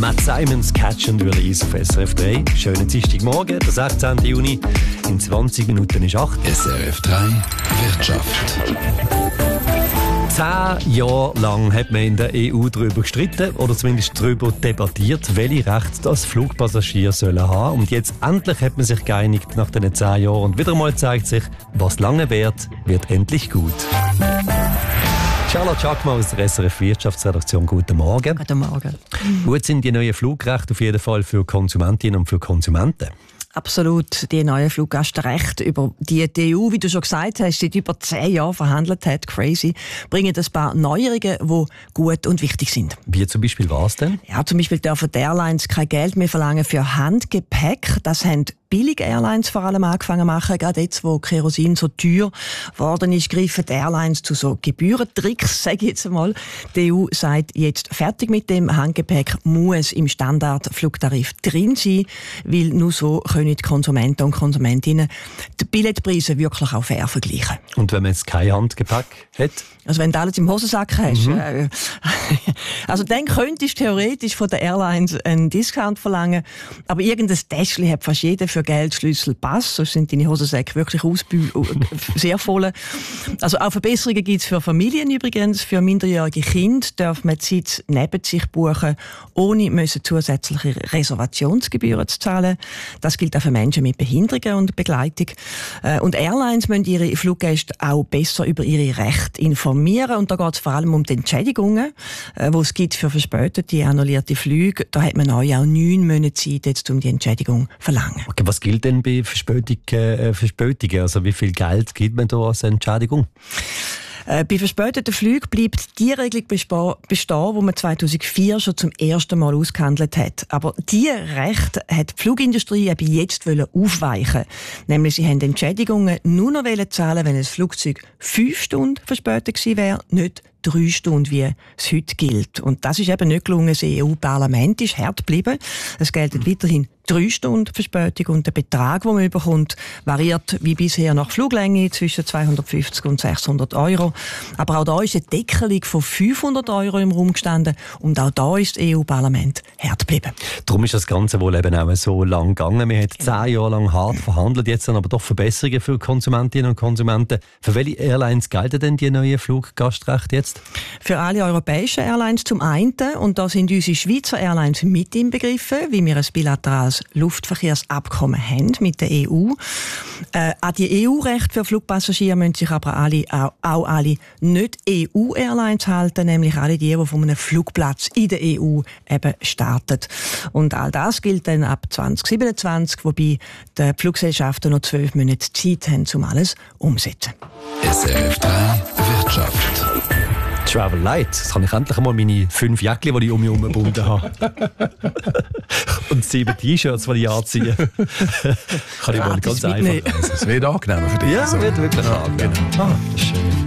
Matt Simons Catch and Release auf SRF 3. Schönen Dienstagmorgen, der 16. Juni. In 20 Minuten ist 8. SRF 3 Wirtschaft. 10 Jahre lang hat man in der EU darüber gestritten oder zumindest darüber debattiert, welche Rechte das Flugpassagier sollen haben. Und jetzt endlich hat man sich geeinigt nach diesen 10 Jahren. Und wieder mal zeigt sich, was lange währt, wird endlich gut. Charlotte Schackmann aus der SRF Wirtschaftsredaktion. Guten Morgen. Guten Morgen. Gut sind die neuen Flugrechte auf jeden Fall für Konsumentinnen und für Konsumenten. Absolut. Die neuen Fluggastrechte, über die EU, wie du schon gesagt hast, seit über 10 Jahren verhandelt hat, crazy, bringen ein paar Neuerungen, die gut und wichtig sind. Wie zum Beispiel was denn? Ja, zum Beispiel dürfen die Airlines kein Geld mehr verlangen für Handgepäck. Das haben billige Airlines vor allem angefangen zu machen. Gerade jetzt, wo Kerosin so teuer geworden ist, greifen die Airlines zu so Gebührentricks, sage ich jetzt einmal. Die EU sagt jetzt fertig mit dem. Handgepäck muss im Standardflugtarif drin sein, weil nur so können die Konsumenten und Konsumentinnen die Billetpreise wirklich auch fair vergleichen. Und wenn man jetzt kein Handgepäck hat? Also wenn du alles im Hosensack hast. Also dann könntest du theoretisch von den Airlines einen Discount verlangen, aber irgendein Täschchen hat fast jeder für Geld, Schlüssel, Pass, sonst sind deine Hosensäcke wirklich sehr voll. Also auch Verbesserungen gibt es für Familien übrigens. Für minderjährige Kinder darf man die Sitz neben sich buchen, ohne zusätzliche Reservationsgebühren zu zahlen. Das gilt auch für Menschen mit Behinderungen und Begleitung. Und Airlines müssen ihre Fluggäste auch besser über ihre Rechte informieren. Und da geht es vor allem um die Entschädigungen, die es gibt für verspätete, annullierte Flüge. Da hat man auch 9 Monate Zeit, jetzt, um die Entschädigung zu verlangen. Okay, was gilt denn bei Verspätungen? Also wie viel Geld gibt man da als Entschädigung? Bei verspäteten Flügen bleibt die Regelung bestehen, die man 2004 schon zum ersten Mal ausgehandelt hat. Aber diese Rechte hat die Flugindustrie eben jetzt aufweichen. Nämlich, sie haben Entschädigungen nur noch zahlen, wenn ein Flugzeug 5 Stunden verspätet gewesen wäre, nicht 3 Stunden, wie es heute gilt. Und das ist eben nicht gelungen. Das EU-Parlament ist hart geblieben. Es gelten weiterhin 3 Stunden Verspätung und der Betrag, den man bekommt, variiert wie bisher nach Fluglänge zwischen 250 und 600 €. Aber auch da ist eine Deckelung von 500 € im Raum gestanden und auch da ist das EU-Parlament hart geblieben. Darum ist das Ganze wohl eben auch so lang gegangen. Wir haben 10 Jahre lang hart verhandelt, jetzt dann aber doch Verbesserungen für Konsumentinnen und Konsumenten. Für welche Airlines gelten denn die neuen Fluggastrechte jetzt? Für alle europäischen Airlines zum einen, und da sind unsere Schweizer Airlines mit inbegriffen, wie wir ein bilaterales Luftverkehrsabkommen haben mit der EU. An die EU-Rechte für Flugpassagiere müssen sich aber auch alle Nicht-EU-Airlines halten, nämlich alle die von einem Flugplatz in der EU eben starten. Und all das gilt dann ab 2027, wobei die Fluggesellschaften noch 12 Monate Zeit haben, um alles umzusetzen. SRF 3 Wirtschaft. Travel Light. Jetzt kann ich endlich einmal meine 5 Jäckchen, die ich um mich herum gebunden habe. Und 7 T-Shirts, die ich anziehe. Kann ich mal ganz einfach. Es wird angenehmer für dich. Ja, wird wirklich angenehm. Schön.